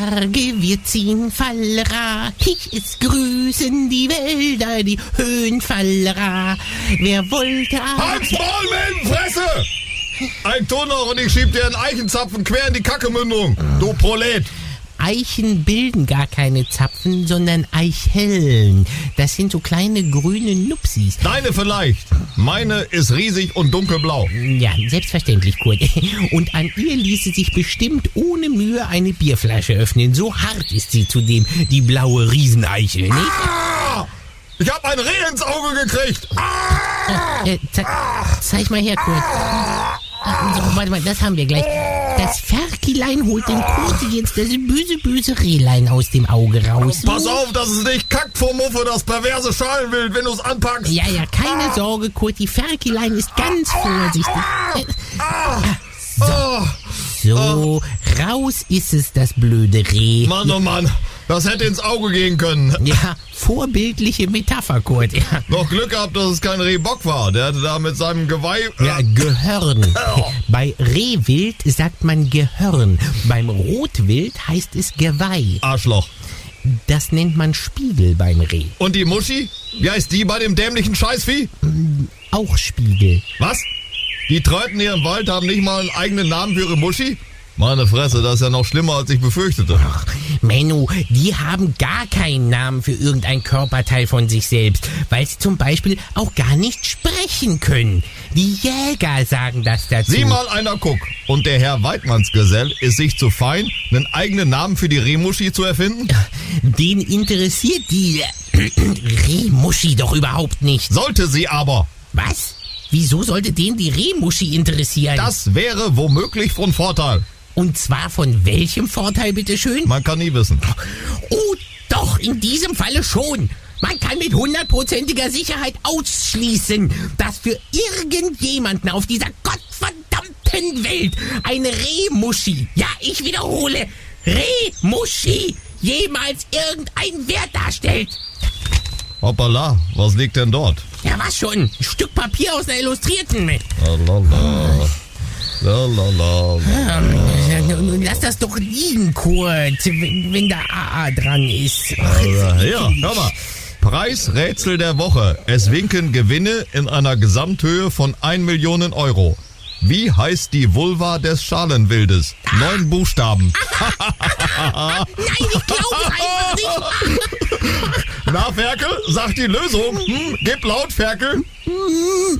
Berge, wir ziehen Fallera. Es grüßen die Wälder, die Höhen Fallera. Wer wollte... Halt's Maul, Fresse! Ein Ton noch und ich schieb dir einen Eichenzapfen quer in die Kackemündung, du Prolet! Eichen bilden gar keine Zapfen, sondern Eicheln. Das sind so kleine grüne Nupsis. Deine vielleicht. Meine ist riesig und dunkelblau. Ja, selbstverständlich, Kurt. Und an ihr ließe sich bestimmt ohne Mühe eine Bierflasche öffnen. So hart ist sie zudem, die blaue Rieseneichel, nicht? Ah! Ich hab ein Reh ins Auge gekriegt. Zeig mal her, Kurt. So, warte mal, das haben wir gleich. Das Ferkilein holt dem Kurt jetzt das böse Rehlein aus dem Auge raus. Pass auf, dass es nicht kackt vor Muffe, das perverse Schalenwild, wenn du es anpackst. Ja, keine Sorge, Kurt, die Ferkilein ist ganz vorsichtig. So, raus ist es, das blöde Reh. Mann, oh Mann, das hätte ins Auge gehen können. Ja, vorbildliche Metapher, Kurt. Ja. Noch Glück gehabt, dass es kein Rehbock war. Der hatte da mit seinem Geweih... Ja, Gehörn. Bei Rehwild sagt man Gehörn. Beim Rotwild heißt es Geweih. Arschloch. Das nennt man Spiegel beim Reh. Und die Muschi? Wie heißt die bei dem dämlichen Scheißvieh? Auch Spiegel. Was? Die Tröten hier im Wald haben nicht mal einen eigenen Namen für ihre Muschi? Meine Fresse, das ist ja noch schlimmer, als ich befürchtete. Ach, Menno, die haben gar keinen Namen für irgendein Körperteil von sich selbst, weil sie zum Beispiel auch gar nicht sprechen können. Die Jäger sagen das dazu. Sieh mal einer guck. Und der Herr Weidmannsgesell ist sich zu fein, einen eigenen Namen für die Rehmuschi zu erfinden? Den interessiert die Rehmuschi doch überhaupt nicht. Sollte sie aber. Was? Wieso sollte den die Rehmuschi interessieren? Das wäre womöglich von Vorteil. Und zwar von welchem Vorteil, bitteschön? Man kann nie wissen. Oh, doch, in diesem Falle schon. Man kann mit 100%iger Sicherheit ausschließen, dass für irgendjemanden auf dieser gottverdammten Welt eine Rehmuschi, ja, ich wiederhole, Rehmuschi, jemals irgendeinen Wert darstellt. Hoppala, was liegt denn dort? Ja, was schon? Ein Stück Papier aus einer Illustrierten mit. Nun lass das doch liegen, Kurt, wenn da AA dran ist. Ja, hör mal. Preisrätsel der Woche. Es winken Gewinne in einer Gesamthöhe von 1 Million Euro. Wie heißt die Vulva des Schalenwildes? 9 Buchstaben. Nein, ich glaube einfach nicht. Na, Ferkel, sag die Lösung. Gib laut, Ferkel.